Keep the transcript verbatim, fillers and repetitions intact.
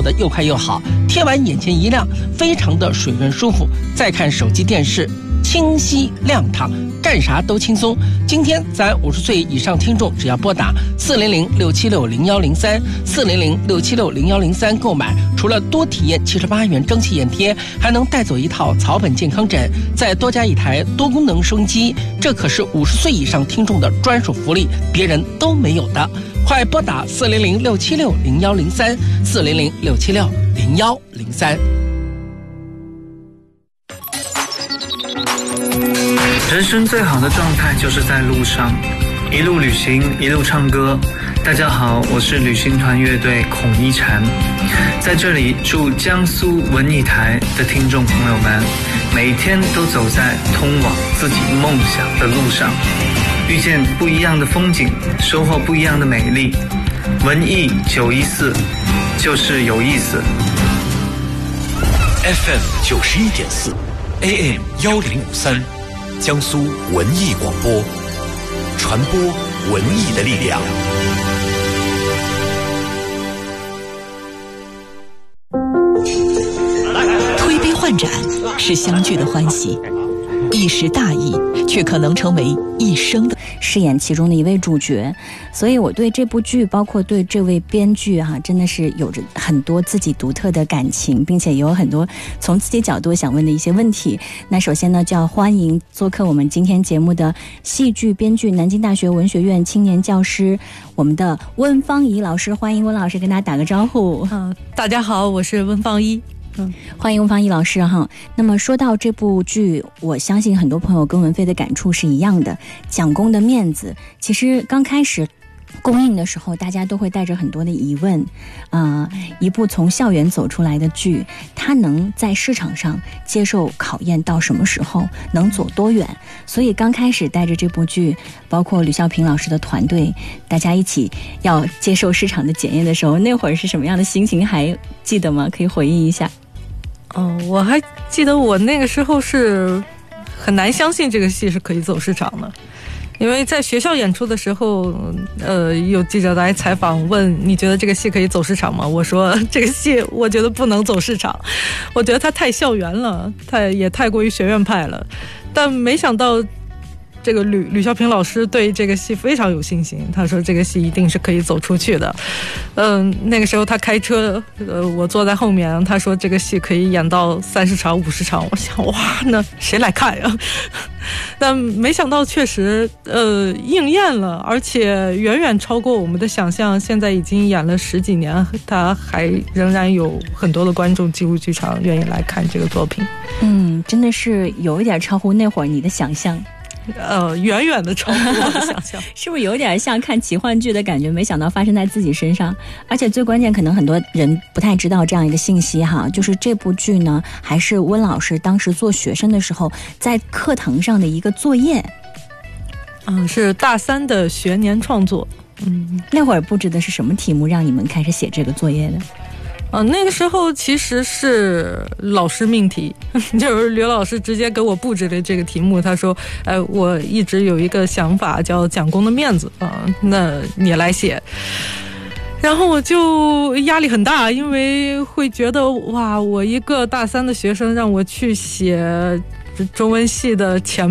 的又快又好，贴完眼前一亮，非常的水润舒服。再看手机电视，清晰亮堂，干啥都轻松。今天咱五十岁以上听众只要拨打四零零六七六零幺零三四零零六七六零幺零三购买，除了多体验七十八元蒸汽眼贴，还能带走一套草本健康枕，再多加一台多功能收音机，这可是五十岁以上听众的专属福利，别人都没有的。快拨打四零零六七六零幺零三四零零六七六零幺零三。 人生最好的状态就是在路上，一路旅行，一路唱歌。大家好，我是旅行团乐队孔一禅，在这里祝江苏文艺台的听众朋友们每天都走在通往自己梦想的路上，遇见不一样的风景，收获不一样的美丽。文艺九一四就是有意思。 F M 九十一点四 A M 幺零五三，江苏文艺广播，传播文艺的力量。 推杯换盏是相聚的欢喜，一时大意却可能成为一生的。 饰演其中的一位主角，所以我对这部剧，包括对这位编剧哈、啊，真的是有着很多自己独特的感情，并且也有很多从自己角度想问的一些问题。那首先呢，就要欢迎做客我们今天节目的戏剧编剧、南京大学文学院青年教师，我们的温芳怡老师。欢迎温老师跟大家打个招呼。 嗯、呃，大家好，我是温芳怡。 嗯，欢迎温芳怡老师哈。那么说到这部剧，我相信很多朋友跟文飞的感触是一样的。蒋公的面子，其实刚开始公映的时候，大家都会带着很多的疑问。啊、呃，一部从校园走出来的剧，它能在市场上接受考验到什么时候，能走多远？所以刚开始带着这部剧，包括吕孝平老师的团队，大家一起要接受市场的检验的时候，那会儿是什么样的心情？还记得吗？可以回忆一下。 哦，我还记得我那个时候是很难相信这个戏是可以走市场的，因为在学校演出的时候，呃，有记者来采访问你觉得这个戏可以走市场吗？我说这个戏我觉得不能走市场，我觉得它太校园了，太也太过于学院派了。但没想到这个吕吕孝平老师对这个戏非常有信心，他说这个戏一定是可以走出去的。嗯、呃，那个时候他开车，呃，我坐在后面，他说这个戏可以演到三十场、五十场。我想，哇，那谁来看呀？但没想到确实，呃，应验了，而且远远超过我们的想象。现在已经演了十几年，他还仍然有很多的观众进入剧场，愿意来看这个作品。 嗯，真的是有一点超乎那会儿你的想象。 呃，远远的超乎我的想象。 是不是有点像看奇幻剧的感觉？没想到发生在自己身上，而且最关键，可能很多人不太知道这样一个信息哈，就是这部剧呢，还是温老师当时做学生的时候在课堂上的一个作业。 嗯，是大三的学年创作。嗯， 那会儿布置的是什么题目，让你们开始写这个作业的？ 呃，那个时候其实是老师命题，就是刘老师直接给我布置了这个题目。他说：“哎，我一直有一个想法叫蒋公的面子啊、呃，那你来写。”然后我就压力很大，因为会觉得哇，我一个大三的学生让我去写中文系的前